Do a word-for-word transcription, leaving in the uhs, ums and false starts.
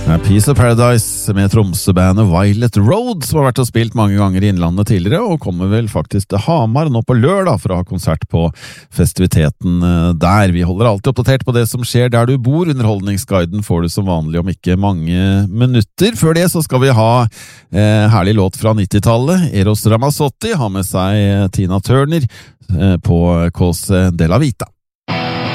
Piece of Paradise med Tromsø-bandet Violet Road, som har vært og spilt mange ganger i Innlandet tidligere, og kommer vel faktisk til Hamar nå på lørdag for å ha konsert på festiviteten der. Vi holder alltid oppdatert på det som skjer der du bor. Underholdningsguiden får du som vanlig om ikke mange minutter. Før det så skal vi ha eh, herlig låt fra nittitallet. Eros Ramazzotti har med seg Tina Turner eh, på Cosa della Vita.